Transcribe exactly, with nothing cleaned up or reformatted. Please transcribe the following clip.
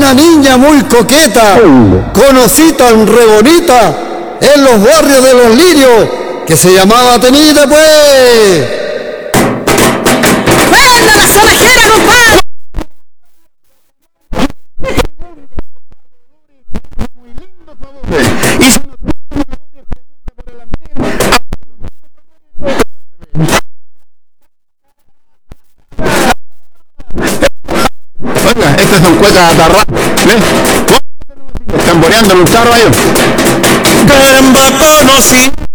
una niña muy coqueta, conocí tan re bonita en los barrios de Los Lirios, que se llamaba Tenita, pues. ¡Venga la sonajera, compadre! Y si oiga, estas son cuecas atarradas, ¿ves? Tamboreando los carros ahí. Caramba, conocí